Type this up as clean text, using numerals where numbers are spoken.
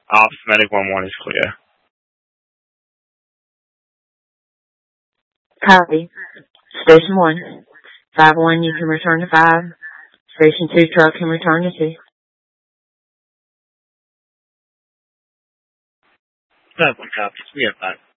Office Medic 1-1 is clear. Copy. Station 1. 5-1, you can return to 5. Station 2 truck can return to 2. 5-1 copies. We have 5.